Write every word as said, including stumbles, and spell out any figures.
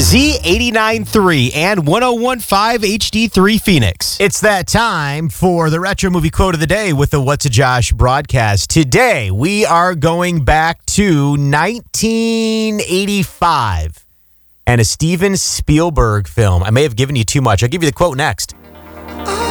Z eighty-nine point three and one oh one point five H D three Phoenix. It's that time for the Retro Movie Quote of the Day with the What's a Josh broadcast. Today, we are going back to nineteen eighty-five and a Steven Spielberg film. I may have given you too much. I'll give you the quote next.